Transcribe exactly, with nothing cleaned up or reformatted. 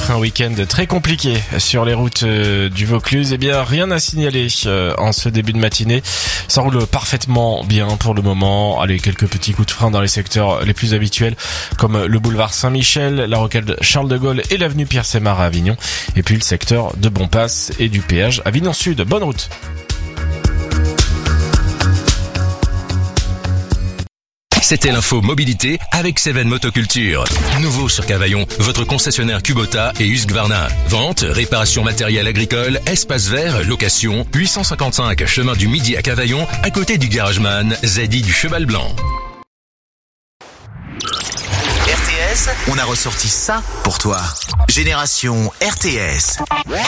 après un week-end très compliqué sur les routes euh, du Vaucluse, eh bien rien à signaler euh, en ce début de matinée. Ça roule parfaitement bien pour le moment. Allez, quelques petits coups de frein dans les secteurs les plus habituels comme le boulevard Saint-Michel, la rocade Charles de Gaulle et l'avenue Pierre-Sémar à Avignon. Et puis le secteur de Bonpass et du péage Avignon Sud. Bonne route. C'était l'info mobilité avec Seven Motoculture. Nouveau sur Cavaillon, votre concessionnaire Kubota et Husqvarna. Vente, réparation matériel agricole, espace vert, location, huit cent cinquante-cinq chemin du Midi à Cavaillon, à côté du Garageman, Zadi du Cheval Blanc. R T S, on a ressorti ça pour toi. Génération R T S.